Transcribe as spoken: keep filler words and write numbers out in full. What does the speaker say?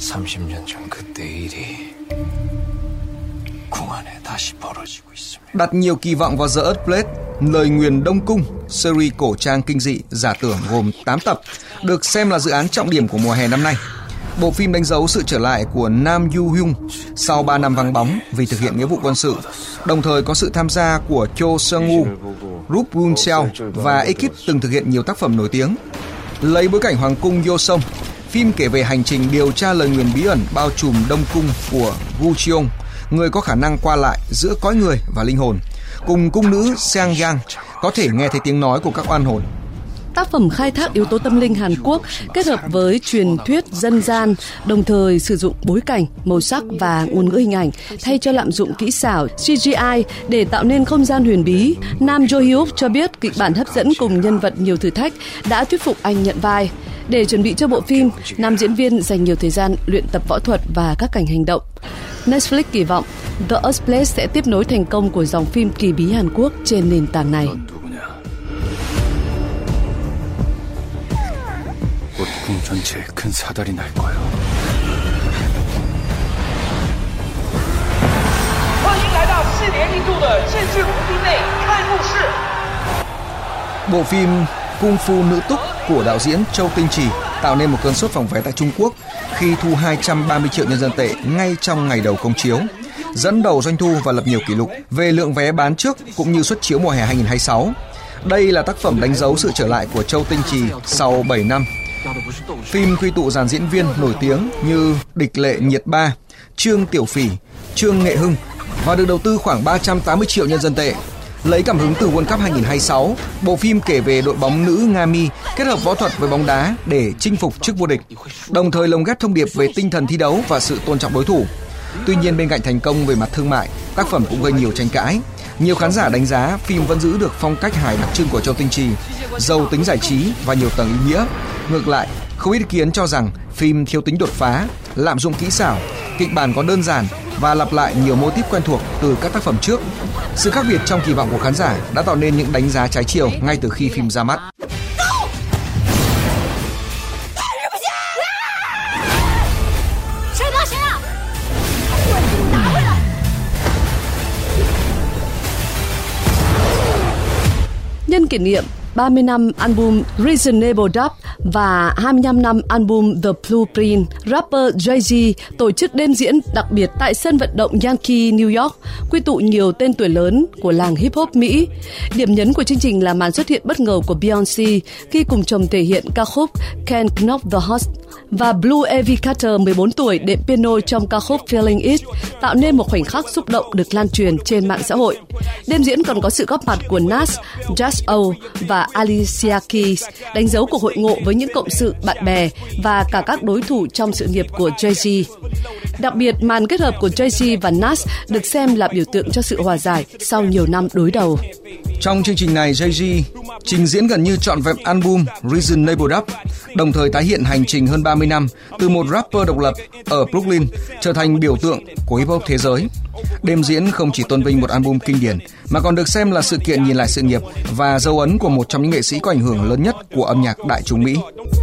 삼십 년 전 그때 일이 궁안에 다시 벌어지고 있습니다. Đặt nhiều kỳ vọng vào The Earthblade, lời nguyền Đông Cung, series cổ trang kinh dị giả tưởng gồm tám tập, được xem là dự án trọng điểm của mùa hè năm nay. Bộ phim đánh dấu sự trở lại của Nam Yu Hyun sau ba năm vắng bóng vì thực hiện nghĩa vụ quân sự, đồng thời có sự tham gia của Cho Seung-woo, Rup Won-seo và ekip từng thực hiện nhiều tác phẩm nổi tiếng. Lấy bối cảnh Hoàng cung Joseon, phim kể về hành trình điều tra lời nguyền bí ẩn bao trùm Đông Cung của Gu Cheong, người có khả năng qua lại giữa cõi người và linh hồn, cùng cung nữ Seang Yang có thể nghe thấy tiếng nói của các oan hồn. Tác phẩm khai thác yếu tố tâm linh Hàn Quốc kết hợp với truyền thuyết dân gian, đồng thời sử dụng bối cảnh, màu sắc và ngôn ngữ hình ảnh thay cho lạm dụng kỹ xảo xê giê i để tạo nên không gian huyền bí. Nam Jo Hyuk cho biết kịch bản hấp dẫn cùng nhân vật nhiều thử thách đã thuyết phục anh nhận vai. Để chuẩn bị cho bộ phim, nam diễn viên dành nhiều thời gian luyện tập võ thuật và các cảnh hành động. Netflix kỳ vọng The Earthblade sẽ tiếp nối thành công của dòng phim kỳ bí Hàn Quốc trên nền tảng này. 궁 전체에 큰 사달이 날 거예요. Bộ phim Kung Fu Nữ Túc của đạo diễn Châu Tinh Trì tạo nên một cơn sốt phòng vé tại Trung Quốc khi thu hai trăm ba mươi triệu nhân dân tệ ngay trong ngày đầu công chiếu, dẫn đầu doanh thu và lập nhiều kỷ lục về lượng vé bán trước cũng như suất chiếu mùa hè hai không hai sáu. Đây là tác phẩm đánh dấu sự trở lại của Châu Tinh Trì sau bảy năm. Phim quy tụ dàn diễn viên nổi tiếng như Địch Lệ Nhiệt Ba, Trương Tiểu Phỉ, Trương Nghệ Hưng và được đầu tư khoảng ba trăm tám mươi triệu nhân dân tệ. Lấy cảm hứng từ World Cup hai không hai sáu, bộ phim kể về đội bóng nữ Nga Mi kết hợp võ thuật với bóng đá để chinh phục chức vô địch, đồng thời lồng ghép thông điệp về tinh thần thi đấu và sự tôn trọng đối thủ. Tuy nhiên, bên cạnh thành công về mặt thương mại, tác phẩm cũng gây nhiều tranh cãi. Nhiều khán giả đánh giá phim vẫn giữ được phong cách hài đặc trưng của Châu Tinh Trì, giàu tính giải trí và nhiều tầng ý nghĩa. Ngược lại, không ít ý kiến cho rằng phim thiếu tính đột phá, lạm dụng kỹ xảo, kịch bản có đơn giản và lặp lại nhiều mô típ quen thuộc từ các tác phẩm trước. Sự khác biệt trong kỳ vọng của khán giả đã tạo nên những đánh giá trái chiều ngay từ khi phim ra mắt. Nhân kỷ niệm ba mươi năm album Reasonable Doubt và hai mươi lăm năm album The Blueprint, rapper Jay-Z tổ chức đêm diễn đặc biệt tại sân vận động Yankee, New York, quy tụ nhiều tên tuổi lớn của làng hip hop Mỹ. Điểm nhấn của chương trình là màn xuất hiện bất ngờ của Beyoncé khi cùng chồng thể hiện ca khúc Can't Knock the Horse, và Blue Ivy Carter mười bốn tuổi đệm piano trong ca khúc Feeling It, tạo nên một khoảnh khắc xúc động được lan truyền trên mạng xã hội. Đêm diễn còn có sự góp mặt của Nas, Just O và Alicia Keys, đánh dấu cuộc hội ngộ với những cộng sự, bạn bè và cả các đối thủ trong sự nghiệp của Jay-Z. Đặc biệt, màn kết hợp của Jay-Z và Nas được xem là biểu tượng cho sự hòa giải sau nhiều năm đối đầu. Trong chương trình này, Jay-Z trình diễn gần như trọn vẹn album Reasonable Doubt, đồng thời tái hiện hành trình hơn ba mươi năm từ một rapper độc lập ở Brooklyn trở thành biểu tượng của hip hop thế giới. Đêm diễn không chỉ tôn vinh một album kinh điển mà còn được xem là sự kiện nhìn lại sự nghiệp và dấu ấn của một trong những nghệ sĩ có ảnh hưởng lớn nhất của âm nhạc đại chúng Mỹ.